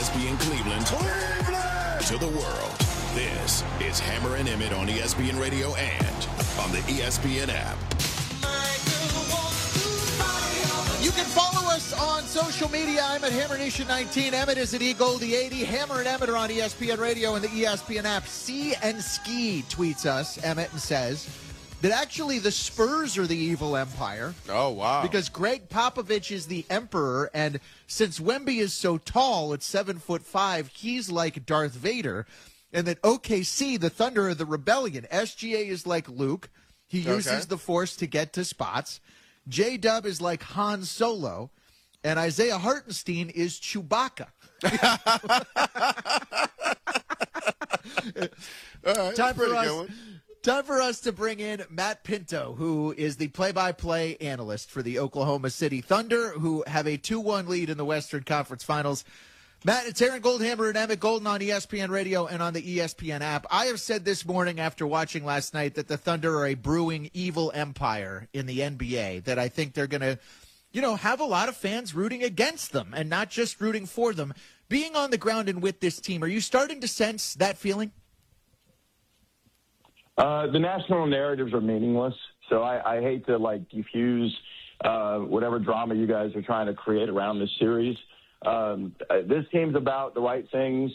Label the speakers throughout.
Speaker 1: ESPN Cleveland, to the world. This is Hammer and Emmett on ESPN Radio and on the ESPN app.
Speaker 2: You can follow us on social media. I'm at Hammer Nation 19. Emmett is at eGoldie80. Hammer and Emmett are on ESPN Radio and the ESPN app. C and Ski tweets us, Emmett, and says that actually the Spurs are the evil empire.
Speaker 3: Oh, wow.
Speaker 2: Because Greg Popovich is the emperor, and since Wemby is so tall at 7'5", he's like Darth Vader. And that OKC, the Thunder, are the rebellion. SGA is like Luke. He uses the Force to get to spots. J-Dub is like Han Solo, and Isaiah Hartenstein is Chewbacca. Time for us to bring in Matt Pinto, who is the play-by-play analyst for the Oklahoma City Thunder, who have a 2-1 lead in the Western Conference Finals. Matt, it's Aaron Goldhammer and Emmett Golden on ESPN Radio and on the ESPN app. I have said this morning after watching last night that the Thunder are a brewing evil empire in the NBA, that I think they're going to, have a lot of fans rooting against them and not just rooting for them. Being on the ground and with this team, are you starting to sense that feeling?
Speaker 4: The national narratives are meaningless, so I hate to, diffuse whatever drama you guys are trying to create around this series. This team's about the right things,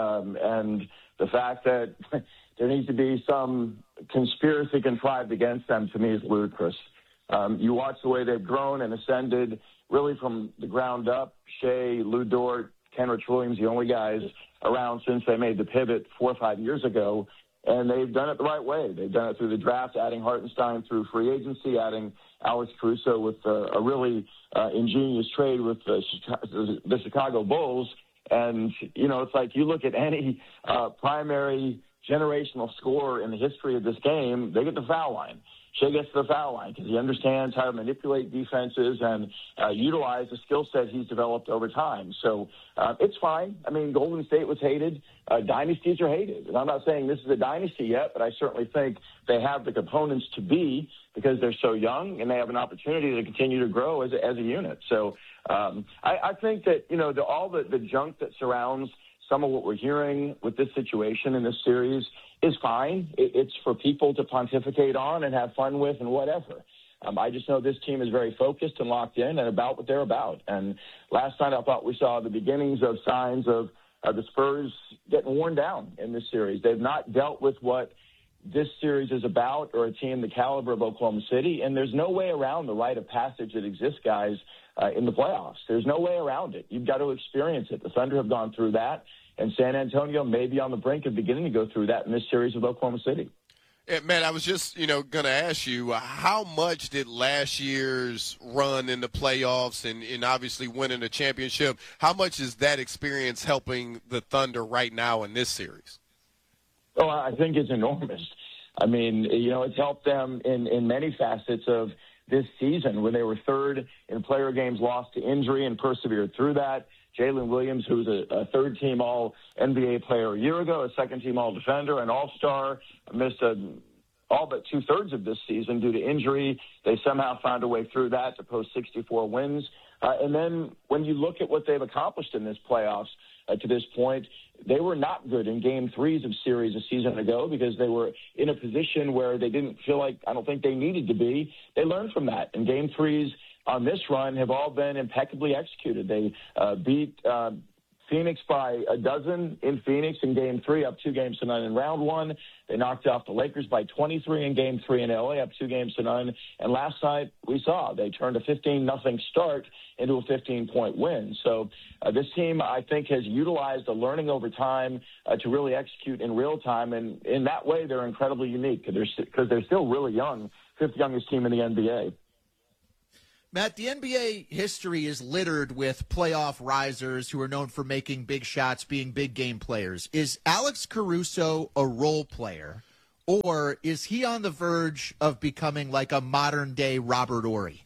Speaker 4: and the fact that there needs to be some conspiracy contrived against them, to me, is ludicrous. You watch the way they've grown and ascended really from the ground up. Shea, Lou Dort, Kenrich Williams, the only guys around since they made the pivot 4 or 5 years ago, and they've done it the right way. They've done it through the draft, adding Hartenstein through free agency, adding Alex Caruso with a really ingenious trade with the Chicago Bulls. And, it's like you look at any primary generational scorer in the history of this game, they get the foul line. Shea gets to the foul line because he understands how to manipulate defenses and utilize the skill set he's developed over time. So it's fine. I mean, Golden State was hated. Dynasties are hated. And I'm not saying this is a dynasty yet, but I certainly think they have the components to be, because they're so young and they have an opportunity to continue to grow as a unit. So I think that, all the junk that surrounds some of what we're hearing with this situation in this series is fine. It's for people to pontificate on and have fun with and whatever. I just know this team is very focused and locked in and about what they're about. And last night I thought we saw the beginnings of signs of the Spurs getting worn down in this series. They've not dealt with what this series is about, or a team the caliber of Oklahoma City, and there's no way around the rite of passage that exists, guys, in the playoffs. There's no way around it. You've got to experience it. The Thunder have gone through that, and San Antonio may be on the brink of beginning to go through that in this series with Oklahoma City.
Speaker 3: Man, I was just, going to ask you, how much did last year's run in the playoffs and obviously winning a championship, how much is that experience helping the Thunder right now in this series?
Speaker 4: Oh, I think it's enormous. I mean, it's helped them in many facets of this season when they were third in player games lost to injury and persevered through that. Jalen Williams, who was a third-team All-NBA player a year ago, a second-team All-Defender, an All-Star, missed all but two-thirds of this season due to injury. They somehow found a way through that to post 64 wins. And then when you look at what they've accomplished in this playoffs to this point, they were not good in Game 3s of series a season ago because they were in a position where they didn't feel like, I don't think they needed to be. They learned from that. And Game 3s on this run have all been impeccably executed. They beat Phoenix by a dozen in Phoenix in Game 3, up 2-0 in round one. They knocked off the Lakers by 23 in Game 3 in LA, up 2-0. And last night we saw they turned a 15-0 start into a 15-point win. So this team, I think, has utilized the learning over time to really execute in real time. And in that way, they're incredibly unique because they're still really young, fifth youngest team in the NBA.
Speaker 2: Matt, the NBA history is littered with playoff risers who are known for making big shots, being big game players. Is Alex Caruso a role player, or is he on the verge of becoming like a modern-day Robert Horry?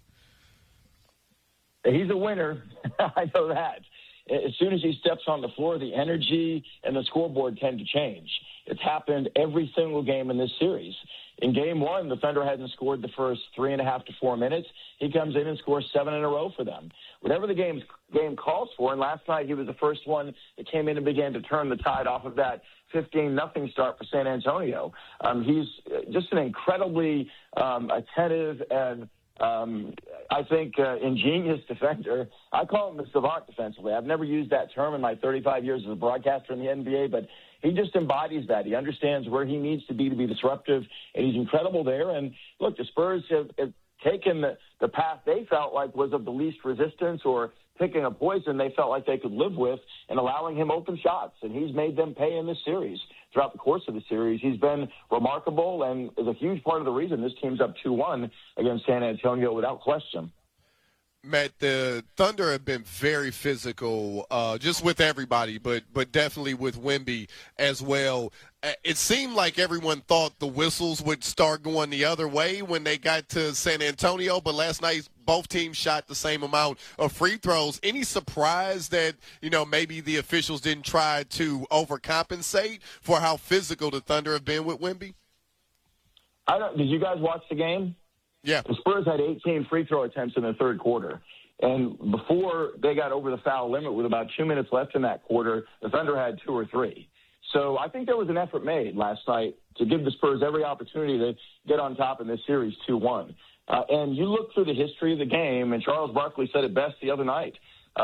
Speaker 4: He's a winner. I know that. As soon as he steps on the floor, the energy and the scoreboard tend to change. It's happened every single game in this series. In Game 1, the Thunder hadn't scored the first 3.5 to 4 minutes. He comes in and scores 7 in a row for them. Whatever the game calls for, and last night he was the first one that came in and began to turn the tide off of that 15-0 start for San Antonio. He's just an incredibly attentive and I think ingenious defender. I call him the savant defensively. I've never used that term in my 35 years as a broadcaster in the NBA, but he just embodies that. He understands where he needs to be disruptive, and he's incredible there. And, look, the Spurs have taken the path they felt like was of the least resistance, or picking a poison they felt like they could live with, and allowing him open shots. And he's made them pay in this series. Throughout the course of the series, he's been remarkable and is a huge part of the reason this team's up 2-1 against San Antonio without question.
Speaker 3: Matt, the Thunder have been very physical, just with everybody, but definitely with Wemby as well. It seemed like everyone thought the whistles would start going the other way when they got to San Antonio, but last night both teams shot the same amount of free throws. Any surprise that, maybe the officials didn't try to overcompensate for how physical the Thunder have been with Wemby?
Speaker 4: Did you guys watch the game?
Speaker 3: Yeah.
Speaker 4: The Spurs had 18 free throw attempts in the third quarter. And before they got over the foul limit with about 2 minutes left in that quarter, the Thunder had 2 or 3. So I think there was an effort made last night to give the Spurs every opportunity to get on top in this series 2-1. And you look through the history of the game, and Charles Barkley said it best the other night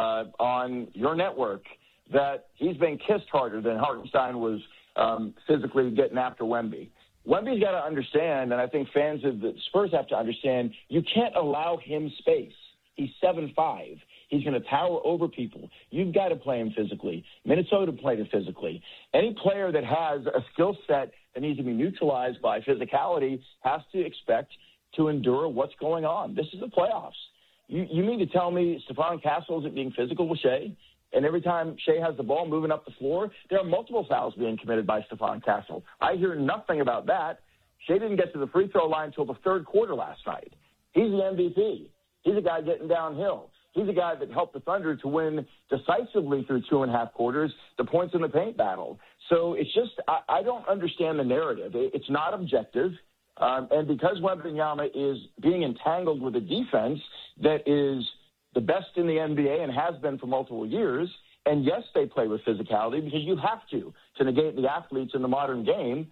Speaker 4: on your network, that he's been kissed harder than Hartenstein was physically getting after Wemby. Wemby's got to understand, and I think fans of the Spurs have to understand, you can't allow him space. He's 7'5". He's going to tower over people. You've got to play him physically. Minnesota played him physically. Any player that has a skill set that needs to be neutralized by physicality has to expect to endure what's going on. This is the playoffs. You mean to tell me Stephon Castle isn't being physical with Shea? And every time Shea has the ball moving up the floor, there are multiple fouls being committed by Stephon Castle. I hear nothing about that. Shea didn't get to the free throw line until the third quarter last night. He's the MVP. He's a guy getting downhill. He's a guy that helped the Thunder to win decisively through 2.5 quarters, the points in the paint battle. So it's just, I don't understand the narrative. It's not objective. And because Wembanyama is being entangled with a defense that is the best in the NBA and has been for multiple years, and yes, they play with physicality because you have to negate the athletes in the modern game.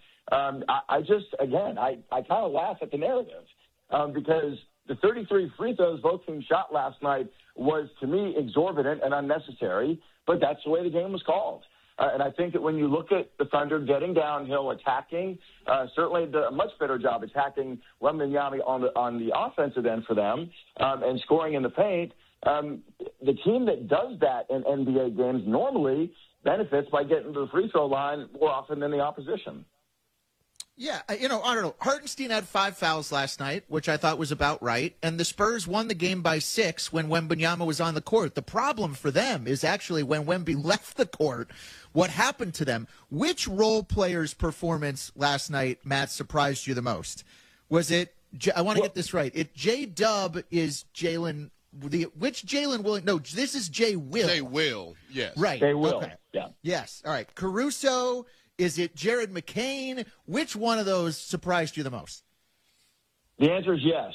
Speaker 4: I kind of laugh at the narrative because the 33 free throws both teams shot last night was, to me, exorbitant and unnecessary, but that's the way the game was called. And I think that when you look at the Thunder getting downhill, attacking, certainly a much better job attacking Wembanyama on the offensive end for them and scoring in the paint, the team that does that in NBA games normally benefits by getting to the free throw line more often than the opposition.
Speaker 2: Yeah, I don't know. Hartenstein had 5 fouls last night, which I thought was about right, and the Spurs won the game by 6 when Wembanyama was on the court. The problem for them is actually when Wemby left the court, what happened to them. Which role player's performance last night, Matt, surprised you the most? Was it, I want to get this right, J-Dub is Jalen, which Jalen Williams? No, this is Jay Will.
Speaker 3: Jay Will, yes.
Speaker 2: Right.
Speaker 4: Jay Will,
Speaker 2: okay.
Speaker 4: Yeah.
Speaker 2: Yes, all right. Caruso. Is it Jared McCain? Which one of those surprised you the most?
Speaker 4: The answer is yes.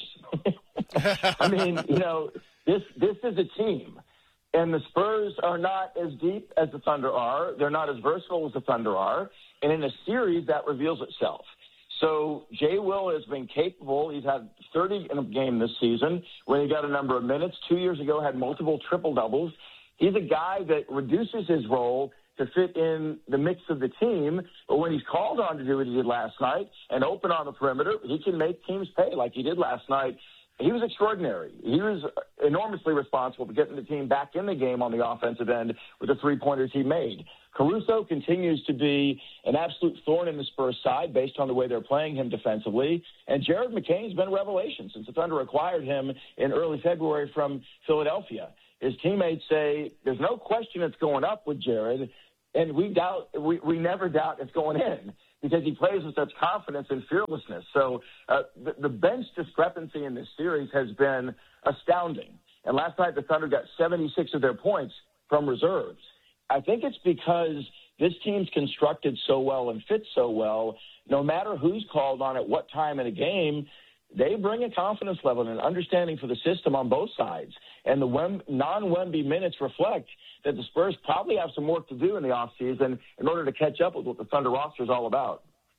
Speaker 4: I mean, this is a team, and the Spurs are not as deep as the Thunder are. They're not as versatile as the Thunder are, and in a series that reveals itself. So Jay Will has been capable. He's had 30 in a game this season when he got a number of minutes. 2 years ago, had multiple triple-doubles. He's a guy that reduces his role to fit in the mix of the team. But when he's called on to do what he did last night and open on the perimeter, he can make teams pay like he did last night. He was extraordinary. He was enormously responsible for getting the team back in the game on the offensive end with the three-pointers he made. Caruso continues to be an absolute thorn in the Spurs side based on the way they're playing him defensively. And Jared McCain's been a revelation since the Thunder acquired him in early February from Philadelphia. His teammates say there's no question it's going up with Jared, and we never doubt it's going in because he plays with such confidence and fearlessness. So the bench discrepancy in this series has been astounding. And last night the Thunder got 76 of their points from reserves. I think it's because this team's constructed so well and fits so well, no matter who's called on at what time in a game, they bring a confidence level and an understanding for the system on both sides. And the non-Wemby minutes reflect that the Spurs probably have some work to do in the offseason in order to catch up with what the Thunder roster is all about.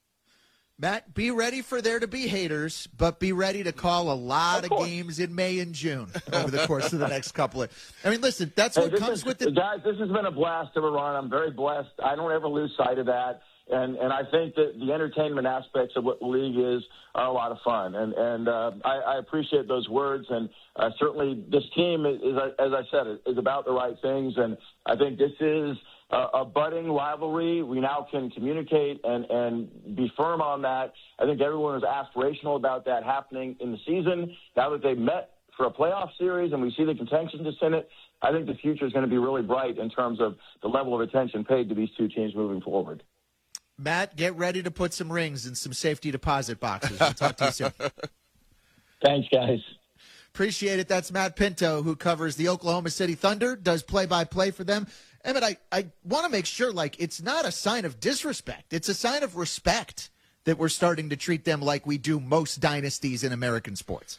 Speaker 2: Matt, be ready for there to be haters, but be ready to call a lot of games in May and June over the course of the next couple of – I mean, listen, that's what comes with it.
Speaker 4: Guys, this has been a blast of a run. I'm very blessed. I don't ever lose sight of that. And I think that the entertainment aspects of what the league is are a lot of fun. And I appreciate those words. And certainly this team, is, as I said, is about the right things. And I think this is a budding rivalry. We now can communicate and be firm on that. I think everyone was aspirational about that happening in the season. Now that they've met for a playoff series and we see the contention to send it, I think the future is going to be really bright in terms of the level of attention paid to these two teams moving forward.
Speaker 2: Matt, get ready to put some rings in some safety deposit boxes. We'll talk to you soon.
Speaker 4: Thanks, guys.
Speaker 2: Appreciate it. That's Matt Pinto, who covers the Oklahoma City Thunder, does play-by-play for them. Emmett, I want to make sure, it's not a sign of disrespect. It's a sign of respect that we're starting to treat them like we do most dynasties in American sports.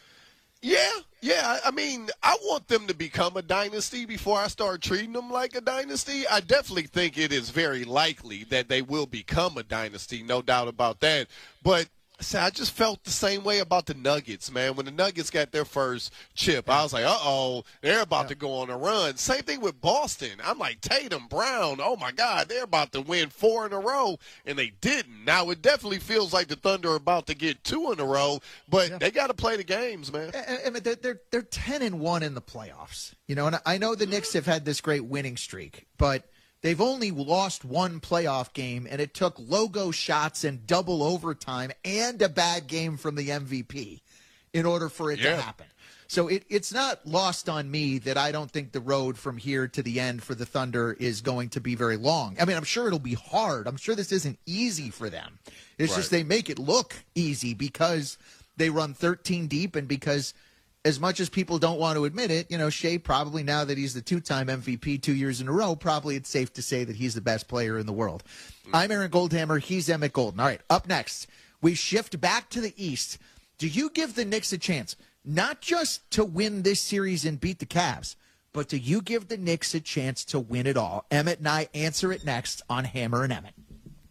Speaker 3: Yeah. I mean, I want them to become a dynasty before I start treating them like a dynasty. I definitely think it is very likely that they will become a dynasty, no doubt about that. But I just felt the same way about the Nuggets, man. When the Nuggets got their first chip, I was like, uh-oh, they're about to go on a run. Same thing with Boston. I'm like, Tatum, Brown, oh, my God, they're about to win 4 in a row, and they didn't. Now, it definitely feels like the Thunder are about to get 2 in a row, but they got to play the games, man.
Speaker 2: They're 10-1 in the playoffs, and I know the Knicks have had this great winning streak, but they've only lost one playoff game, and it took logo shots and double overtime and a bad game from the MVP in order for it to happen. So it's not lost on me that I don't think the road from here to the end for the Thunder is going to be very long. I mean, I'm sure it'll be hard. I'm sure this isn't easy for them. It's just they make it look easy because they run 13 deep and because – as much as people don't want to admit it, Shea probably, now that he's the 2-time MVP 2 years in a row, probably it's safe to say that he's the best player in the world. I'm Aaron Goldhammer. He's Emmett Golden. All right, up next, we shift back to the East. Do you give the Knicks a chance, not just to win this series and beat the Cavs, but do you give the Knicks a chance to win it all? Emmett and I answer it next on Hammer and Emmett.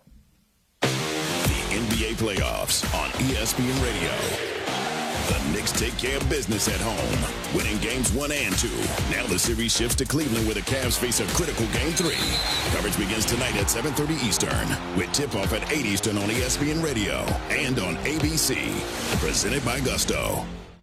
Speaker 1: The NBA playoffs on ESPN Radio. The Knicks take care of business at home, winning games 1 and 2. Now the series shifts to Cleveland where the Cavs face a critical game 3. Coverage begins tonight at 7:30 Eastern with tip-off at 8 Eastern on ESPN Radio and on ABC. Presented by Gusto.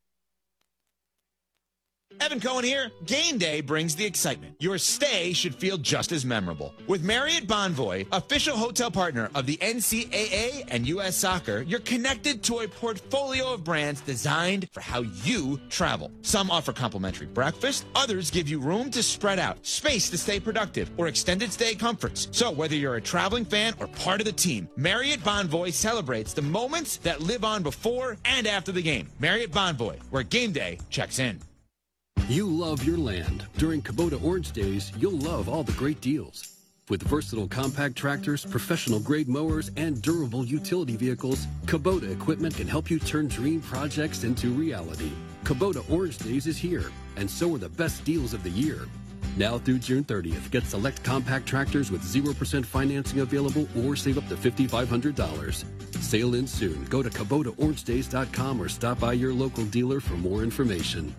Speaker 5: Evan Cohen here. Game day brings the excitement. Your stay should feel just as memorable. With Marriott Bonvoy, official hotel partner of the NCAA and U.S. Soccer, you're connected to a portfolio of brands designed for how you travel. Some offer complimentary breakfast. Others give you room to spread out, space to stay productive, or extended stay comforts. So whether you're a traveling fan or part of the team, Marriott Bonvoy celebrates the moments that live on before and after the game. Marriott Bonvoy, where game day checks in.
Speaker 6: You love your land. During Kubota Orange Days, you'll love all the great deals. With versatile compact tractors, professional-grade mowers, and durable utility vehicles, Kubota equipment can help you turn dream projects into reality. Kubota Orange Days is here, and so are the best deals of the year. Now through June 30th, get select compact tractors with 0% financing available or save up to $5,500. Sale ends soon. Go to KubotaOrangeDays.com or stop by your local dealer for more information.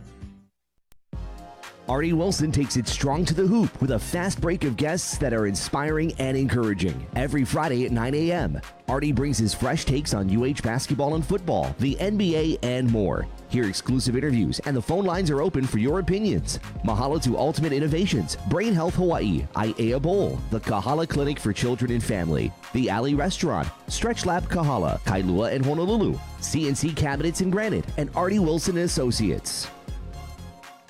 Speaker 7: Artie Wilson takes it strong to the hoop with a fast break of guests that are inspiring and encouraging. Every Friday at 9 a.m., Artie brings his fresh takes on UH basketball and football, the NBA, and more. Hear exclusive interviews, and the phone lines are open for your opinions. Mahalo to Ultimate Innovations, Brain Health Hawaii, Aiea Bowl, the Kahala Clinic for Children and Family, the Alley Restaurant, Stretch Lab Kahala, Kailua and Honolulu, CNC Cabinets and Granite, and Artie Wilson & Associates.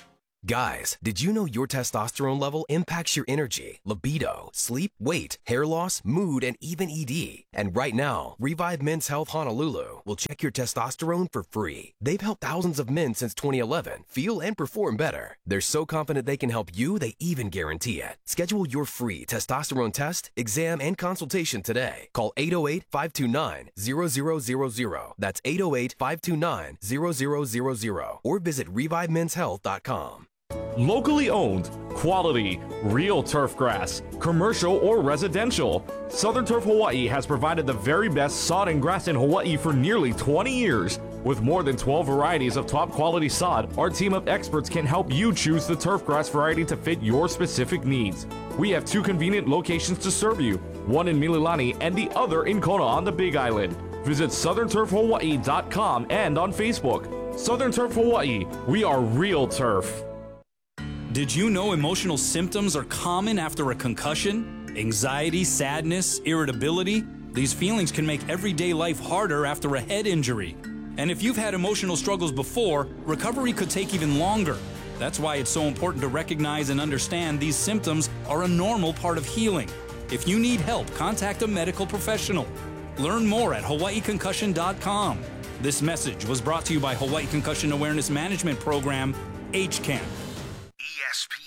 Speaker 8: Guys, did you know your testosterone level impacts your energy, libido, sleep, weight, hair loss, mood, and even ED? And right now, Revive Men's Health Honolulu will check your testosterone for free. They've helped thousands of men since 2011 feel and perform better. They're so confident they can help you, they even guarantee it. Schedule your free testosterone test, exam, and consultation today. Call 808-529-0000. That's 808-529-0000. Or visit ReviveMen'sHealth.com.
Speaker 9: Locally owned, quality, real turf grass, commercial or residential. Southern Turf Hawaii has provided the very best sod and grass in Hawaii for nearly 20 years. With more than 12 varieties of top quality sod, our team of experts can help you choose the turf grass variety to fit your specific needs. We have 2 convenient locations to serve you, one in Mililani and the other in Kona on the Big Island. Visit southernturfhawaii.com and on Facebook. Southern Turf Hawaii, we are real turf.
Speaker 10: Did you know emotional symptoms are common after a concussion? Anxiety, sadness, irritability? These feelings can make everyday life harder after a head injury. And if you've had emotional struggles before, recovery could take even longer. That's why it's so important to recognize and understand these symptoms are a normal part of healing. If you need help, contact a medical professional. Learn more at hawaiiconcussion.com. This message was brought to you by Hawaii Concussion Awareness Management Program, HCAM.
Speaker 11: ESPN.